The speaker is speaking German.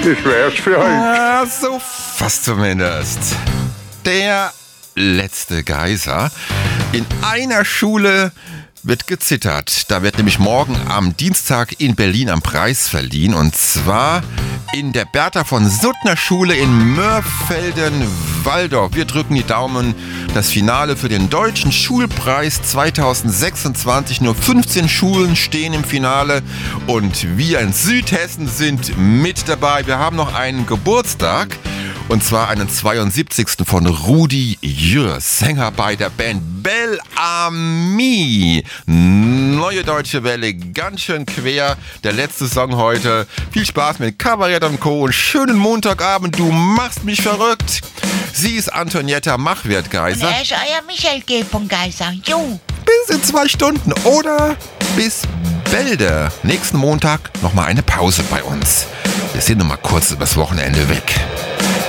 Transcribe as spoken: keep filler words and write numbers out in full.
Das wär's für heute. Ja, so fast zumindest. Der letzte Geiser. In einer Schule wird gezittert. Da wird nämlich morgen am Dienstag in Berlin am Preis verliehen. Und zwar in der Bertha von Suttner Schule in Mörfelden-Walldorf. Wir drücken die Daumen. Das Finale für den Deutschen Schulpreis zweitausendsechsundzwanzig. Nur fünfzehn Schulen stehen im Finale. Und wir in Südhessen sind mit dabei. Wir haben noch einen Geburtstag. Und zwar einen zweiundsiebzigsten von Rudi Jörs, Sänger bei der Band Bel Ami. Neue Deutsche Welle, ganz schön quer. Der letzte Song heute. Viel Spaß mit Kabarett und Co. Und schönen Montagabend, du machst mich verrückt. Sie ist Antonietta Machwertgeiser. Und er ist euer Michael G. von Geiser. Jo. Bis in zwei Stunden oder bis Bälde. Nächsten Montag nochmal eine Pause bei uns. Wir sind noch mal kurz übers Wochenende weg.